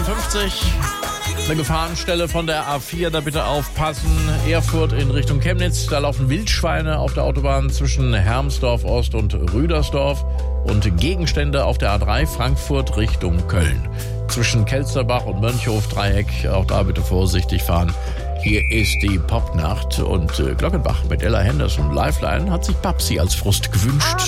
Eine Gefahrenstelle von der A4, da bitte aufpassen. Erfurt in Richtung Chemnitz, da laufen Wildschweine auf der Autobahn zwischen Hermsdorf Ost und Rüdersdorf. Und Gegenstände auf der A3 Frankfurt Richtung Köln. Zwischen Kelsterbach und Mönchhof-Dreieck, auch da bitte vorsichtig fahren. Hier ist die Popnacht und Glockenbach mit Ella Henderson. Lifeline hat sich Babsi als Frust gewünscht.